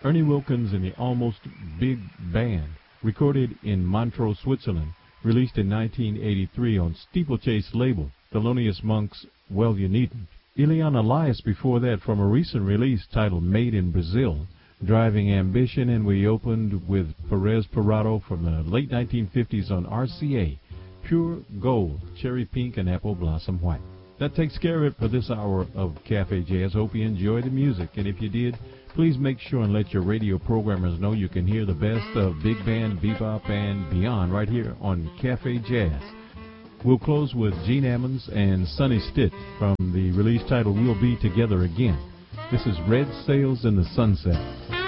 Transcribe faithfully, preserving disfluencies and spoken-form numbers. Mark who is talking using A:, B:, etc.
A: Ernie Wilkins and the Almost Big Band, recorded in Montreux, Switzerland, released in nineteen eighty-three on Steeplechase label, Thelonious Monk's Well You Needn't. Elian Elias before that from a recent release titled Made in Brazil, Driving Ambition, and we opened with Perez Parado from the late nineteen fifties on R C A, Pure Gold, Cherry Pink and Apple Blossom White. That takes care of it for this hour of Cafe Jazz. Hope you enjoyed the music, and if you did, please make sure and let your radio programmers know you can hear the best of big band, bebop, and beyond right here on Cafe Jazz. We'll close with Gene Ammons and Sonny Stitt from the release title We'll Be Together Again. This is Red Sails in the Sunset.